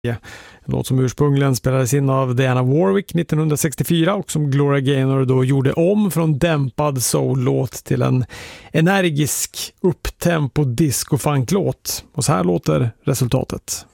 En låt som ursprungligen spelades in av Diana Warwick 1964 och som Gloria Gaynor då gjorde om från dämpad soul-låt till en energisk upptempo disco-funk-låt. Och så här låter resultatet.